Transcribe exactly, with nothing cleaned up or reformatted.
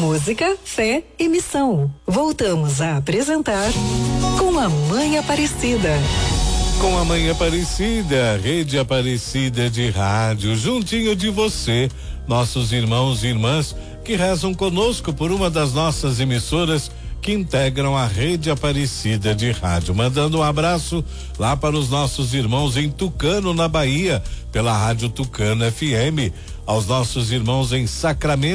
Música, fé e missão. Voltamos a apresentar Com a Mãe Aparecida. Com a Mãe Aparecida, Rede Aparecida de Rádio, juntinho de você, nossos irmãos e irmãs que rezam conosco por uma das nossas emissoras que integram a Rede Aparecida de Rádio. Mandando um abraço lá para os nossos irmãos em Tucano, na Bahia, pela Rádio Tucano F M, aos nossos irmãos em Sacramento,